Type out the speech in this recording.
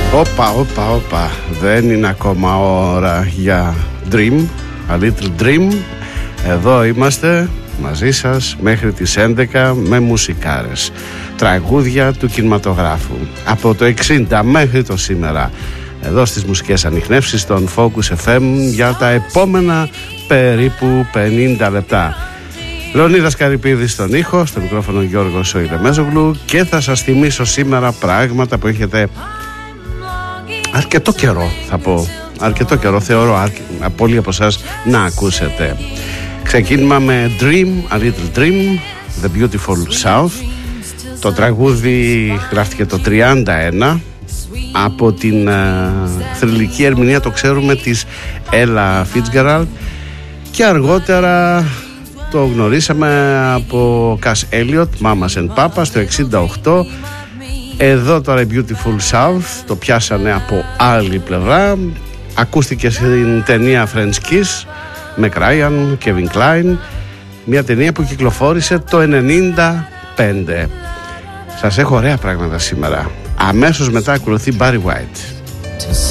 Όπα, δεν είναι ακόμα ώρα για dream, a little dream. Εδώ είμαστε μαζί σας μέχρι τις 11 με μουσικάρες, τραγούδια του κινηματογράφου από το 60 μέχρι το σήμερα, εδώ στις μουσικές ανιχνεύσεις των Focus FM για τα επόμενα περίπου 50 λεπτά. Λεωνίδας Καρυπίδης στον ήχο, στο μικρόφωνο Γιώργος Σοηλεμέζογλου, και θα σας θυμίσω σήμερα πράγματα που έχετε αρκετό καιρό, θα πω, αρκετό καιρό θεωρώ πολλοί από εσάς να ακούσετε. Ξεκίνημα με Dream, A Little Dream, The Beautiful South. Το τραγούδι γράφτηκε το 31 από την θρυλική ερμηνεία, το ξέρουμε, της Ella Fitzgerald, και αργότερα το γνωρίσαμε από Cass Elliot, Mamas and Papas, το 68. Εδώ τώρα η Beautiful South το πιάσανε από άλλη πλευρά. Ακούστηκε στην ταινία French Kiss με Ryan, Kevin Kline, μια ταινία που κυκλοφόρησε το 95. Σας έχω ωραία πράγματα σήμερα. Αμέσως μετά ακολουθεί Barry White.